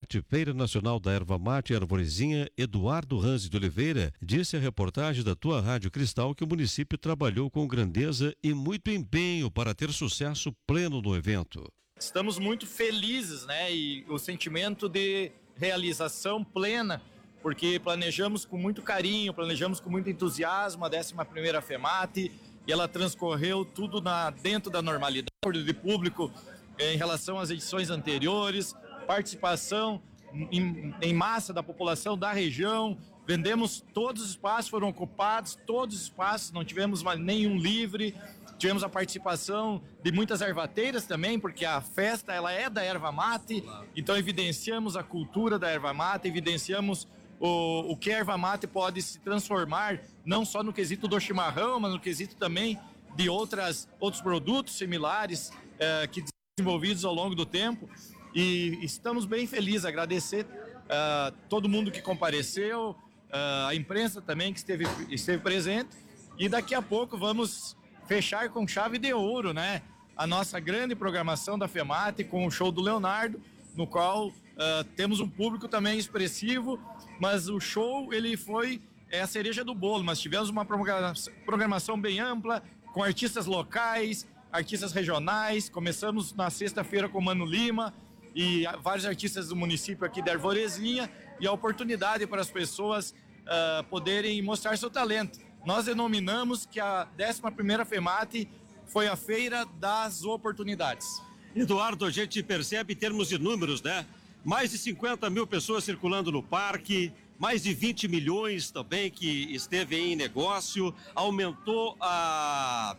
FEMAT, Feira Nacional da Erva Mate e Arvorezinha, Eduardo Ranzi de Oliveira, disse a reportagem da tua Rádio Cristal que o município trabalhou com grandeza e muito empenho para ter sucesso pleno no evento. Estamos muito felizes, né? E o sentimento de realização plena, porque planejamos com muito carinho, planejamos com muito entusiasmo a 11ª FEMAT, e ela transcorreu tudo dentro da normalidade de público em relação às edições anteriores, participação em massa da população da região, vendemos todos os espaços, foram ocupados todos os espaços, não tivemos nenhum livre. Tivemos a participação de muitas ervateiras também, porque a festa ela é da erva mate, então evidenciamos a cultura da erva mate, evidenciamos o que a erva mate pode se transformar, não só no quesito do chimarrão, mas no quesito também de outros produtos similares que desenvolvidos ao longo do tempo. E estamos bem felizes, agradecer todo mundo que compareceu, a imprensa também que esteve presente, e daqui a pouco vamos fechar com chave de ouro, né? A nossa grande programação da FEMAT com o show do Leonardo, no qual temos um público também expressivo, mas o show ele foi a cereja do bolo, mas tivemos uma programação bem ampla, com artistas locais, artistas regionais. Começamos na sexta-feira com Mano Lima e vários artistas do município aqui da Arvorezinha, e a oportunidade para as pessoas poderem mostrar seu talento. Nós denominamos que a 11ª FEMAT foi a feira das oportunidades. Eduardo, a gente percebe em termos de números, né? Mais de 50 mil pessoas circulando no parque, mais de 20 milhões também que esteve em negócio, aumentou a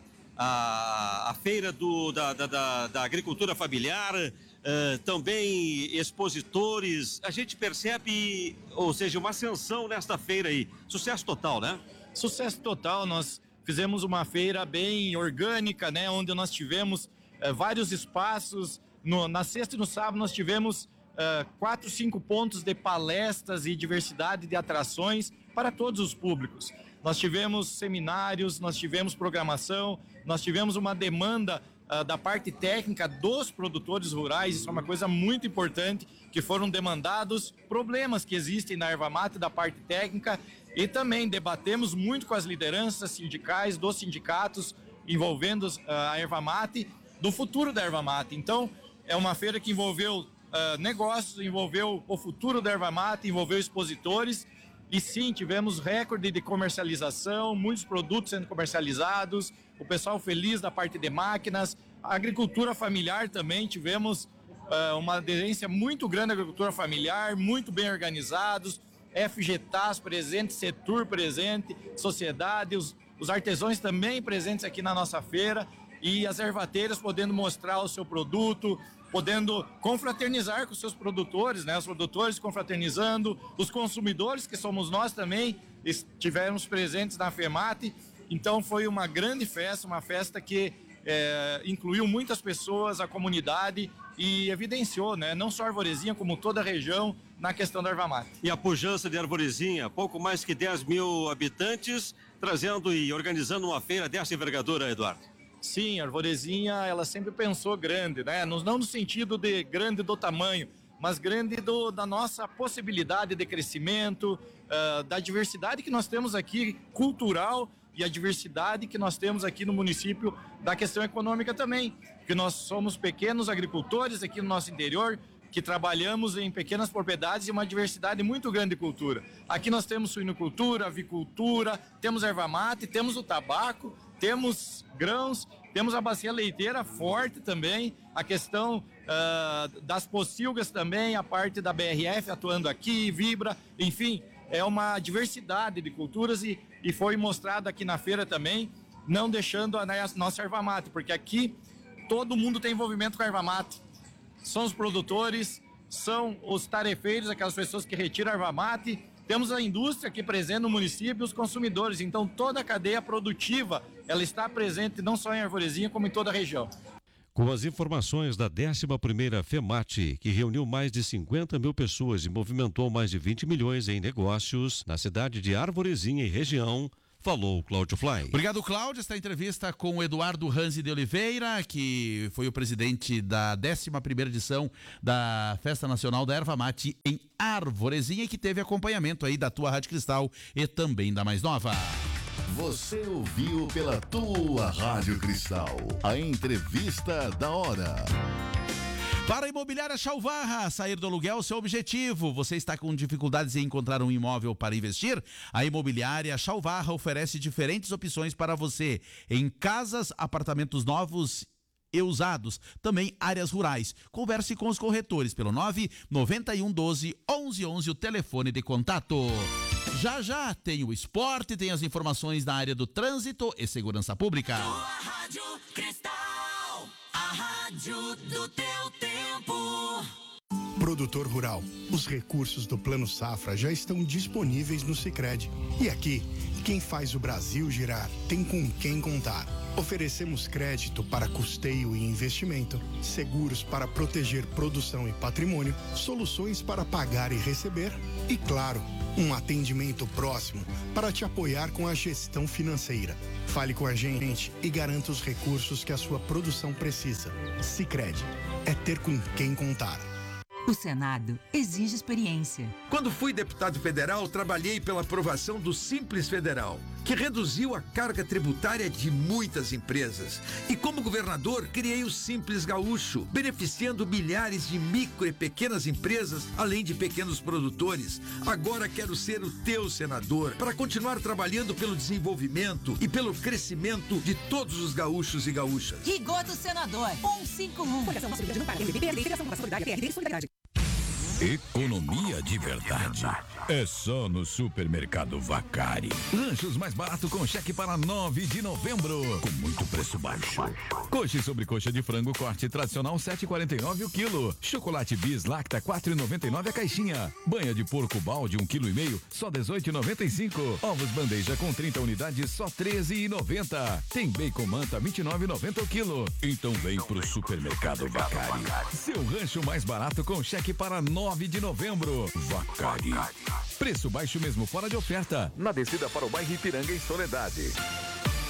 feira da agricultura familiar, também expositores. A gente percebe, ou seja, uma ascensão nesta feira aí. Sucesso total, né? Sucesso total. Nós fizemos uma feira bem orgânica, né? Onde nós tivemos vários espaços. Na sexta e no sábado nós tivemos 4, 5 pontos de palestras e diversidade de atrações para todos os públicos. Nós tivemos seminários, nós tivemos programação, nós tivemos uma demanda da parte técnica dos produtores rurais. Isso é uma coisa muito importante, que foram demandados problemas que existem na erva mate da parte técnica, e também debatemos muito com as lideranças sindicais dos sindicatos envolvendo a erva mate, do futuro da erva mate. Então é uma feira que envolveu negócios, envolveu o futuro da erva mate, envolveu expositores. E sim, tivemos recorde de comercialização, muitos produtos sendo comercializados, o pessoal feliz da parte de máquinas, a agricultura familiar também, tivemos uma aderência muito grande à agricultura familiar, muito bem organizados, FGTAS presente, Setur presente, sociedade, os artesãos também presentes aqui na nossa feira, e as ervateiras podendo mostrar o seu produto, podendo confraternizar com os seus produtores, né? Os produtores confraternizando, os consumidores, que somos nós também, estivemos presentes na FEMAT. Então foi uma grande festa, uma festa que incluiu muitas pessoas, a comunidade, e evidenciou, né? Não só a Arvorezinha, como toda a região, na questão da erva mate. E a pujança de Arvorezinha, pouco mais que 10 mil habitantes, trazendo e organizando uma feira dessa envergadura, Eduardo. Sim, a Arvorezinha, ela sempre pensou grande, né? Não no sentido de grande do tamanho, mas grande da nossa possibilidade de crescimento, da diversidade que nós temos aqui, cultural, e a diversidade que nós temos aqui no município da questão econômica também, que nós somos pequenos agricultores aqui no nosso interior, que trabalhamos em pequenas propriedades e uma diversidade muito grande de cultura. Aqui nós temos suinocultura, avicultura, temos erva mate, temos o tabaco, temos grãos, temos a bacia leiteira forte também, a questão das pocilgas também, a parte da BRF atuando aqui, Vibra, enfim, é uma diversidade de culturas e foi mostrado aqui na feira também, não deixando a nossa erva mate, porque aqui todo mundo tem envolvimento com a erva mate. São os produtores, são os tarefeiros, aquelas pessoas que retiram a erva mate, temos a indústria aqui presente no município e os consumidores, então toda a cadeia produtiva, ela está presente não só em Arvorezinha, como em toda a região. Com as informações da 11ª FEMAT, que reuniu mais de 50 mil pessoas e movimentou mais de 20 milhões em negócios na cidade de Arvorezinha e região, falou Cláudio Fly. Obrigado, Cláudio. Esta entrevista com o Eduardo Ranzi de Oliveira, que foi o presidente da 11ª edição da Festa Nacional da Erva Mate em Arvorezinha, e que teve acompanhamento aí da tua Rádio Cristal e também da Mais Nova. Você ouviu pela tua Rádio Cristal a entrevista da hora. Para a Imobiliária Chalvarra, sair do aluguel é o seu objetivo. Você está com dificuldades em encontrar um imóvel para investir? A Imobiliária Chalvarra oferece diferentes opções para você em casas, apartamentos novos e usados, também áreas rurais. Converse com os corretores pelo 99112-1111, o telefone de contato. Já tem o esporte, tem as informações da área do trânsito e segurança pública. Tua Rádio Cristal, a rádio do teu tempo. Produtor rural, os recursos do Plano Safra já estão disponíveis no Sicredi. E aqui, quem faz o Brasil girar tem com quem contar. Oferecemos crédito para custeio e investimento, seguros para proteger produção e patrimônio, soluções para pagar e receber e, claro, um atendimento próximo para te apoiar com a gestão financeira. Fale com a gente e garanta os recursos que a sua produção precisa. Sicredi é ter com quem contar. O Senado exige experiência. Quando fui deputado federal, trabalhei pela aprovação do Simples Federal, que reduziu a carga tributária de muitas empresas. E como governador, criei o Simples Gaúcho, beneficiando milhares de micro e pequenas empresas, além de pequenos produtores. Agora quero ser o teu senador, para continuar trabalhando pelo desenvolvimento e pelo crescimento de todos os gaúchos e gaúchas. Rigor do Senador, 151. Coligação Nossa Vida de Amparo, MDB, PLD, Federação da Solidariedade, PRD e Solidariedade. Economia de verdade é só no Supermercado Vacari. Lanches mais barato com cheque para 9 de novembro, com muito preço baixo. Coxa e sobrecoxa de frango corte tradicional 7,49 o quilo. Chocolate Bis Lacta 4,99 a caixinha. Banha de porco balde 1,5 kg só 18,95. Ovos bandeja com 30 unidades só 13,90. Tem bacon manta 29,90 o quilo. Então vem pro Supermercado Vacari. Seu rancho mais barato com cheque para 9 de novembro. Vacari. Preço baixo mesmo fora de oferta. Na descida para o bairro Ipiranga, em Soledade.